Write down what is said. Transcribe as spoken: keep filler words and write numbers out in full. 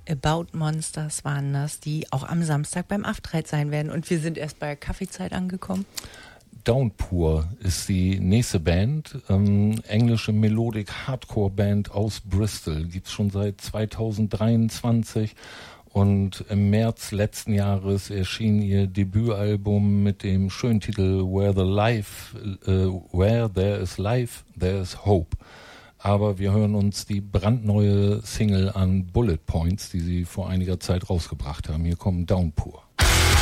About Monsters waren das, die auch am Samstag beim Aftreit sein werden. Und wir sind erst bei Kaffeezeit angekommen. Downpour ist die nächste Band, ähm, englische Melodic Hardcore Band aus Bristol, gibt's schon seit zweitausenddreiundzwanzig und im März letzten Jahres erschien ihr Debütalbum mit dem schönen Titel Where the Life, äh, Where There is Life, There is Hope. Aber wir hören uns die brandneue Single an, Bullet Points, die sie vor einiger Zeit rausgebracht haben. Hier kommen Downpour.